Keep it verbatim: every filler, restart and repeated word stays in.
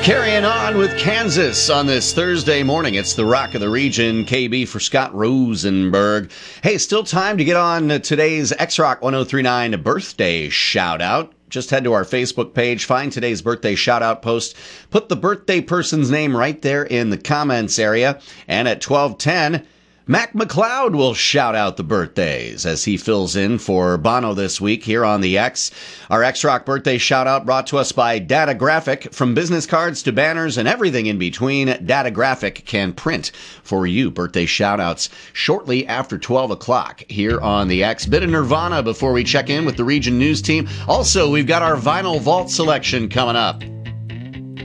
Carrying on with Kansas on this Thursday morning. It's the Rock of the Region, K B for Scott Rosenberg. Hey, still time to get on today's X-Rock ten thirty-nine birthday shout-out. Just head to our Facebook page, find today's birthday shout-out post, put the birthday person's name right there in the comments area, and at twelve ten, Mac McLeod will shout out the birthdays as he fills in for Bono this week here on the X. Our X-Rock birthday shout-out brought to us by Data Graphic. From business cards to banners and everything in between, Data Graphic can print for you birthday shout-outs shortly after twelve o'clock here on the X. Bit of Nirvana before we check in with the Region News team. Also, we've got our Vinyl Vault selection coming up.